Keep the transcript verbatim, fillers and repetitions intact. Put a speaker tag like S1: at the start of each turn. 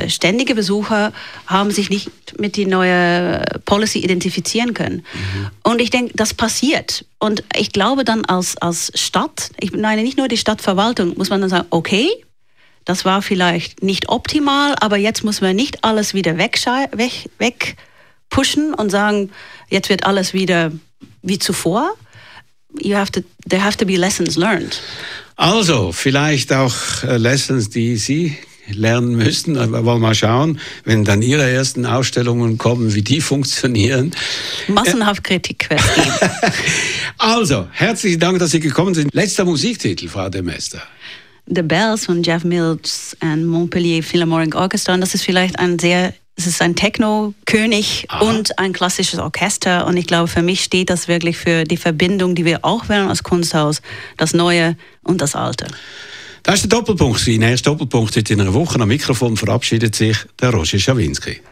S1: äh, ständige Besucher haben sich nicht mit die neue Policy identifizieren können. Mhm. Und ich denke, das passiert. Und ich glaube dann als, als Stadt, ich meine nicht nur die Stadtverwaltung, muss man dann sagen, okay, das war vielleicht nicht optimal, aber jetzt muss man nicht alles wieder wegschei- weg, wegpushen und sagen, jetzt wird alles wieder wie zuvor. You have to, there have to be lessons learned.
S2: Also, vielleicht auch äh, Lessons, die Sie lernen müssten. Aber wollen wir mal schauen, wenn dann Ihre ersten Ausstellungen kommen, wie die funktionieren.
S1: Massenhaft Kritik wird es geben.
S2: Also, herzlichen Dank, dass Sie gekommen sind. Letzter Musiktitel, Frau de Mester.
S1: The Bells von Jeff Mills and Montpellier Philharmonic Orchestra. Und das ist vielleicht ein sehr, es ist ein Techno-König Aha. und ein klassisches Orchester. Und ich glaube, für mich steht das wirklich für die Verbindung, die wir auch wählen als Kunsthaus, das Neue und das Alte. Das ist der Doppelpunkt. Der nächste Doppelpunkt heute in einer Woche. Am Mikrofon verabschiedet sich der Roger Schawinski.